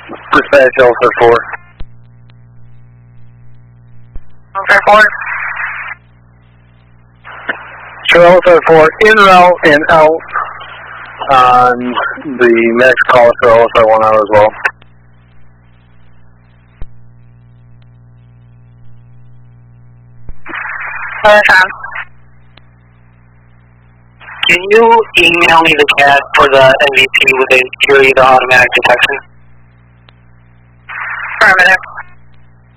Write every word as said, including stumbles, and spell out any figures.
Dispatch Alpha four. Alpha four. Sure, Alpha four, in route and out on the next call for Alpha one out as well. Anytime. Can you email me the C A D for the M V P with a period automatic detection? Affirmative.